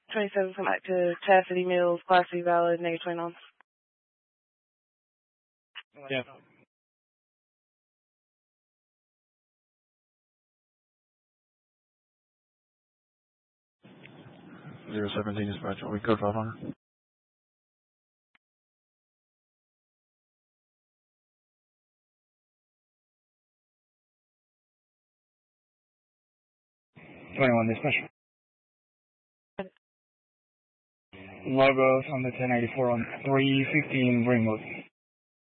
27, come back to Chastity Mills, Class C valid, negative 29. Yeah. Zero 17 dispatch, we code 500. Dispatch. Logos on the 1084 on 315 Ringwood.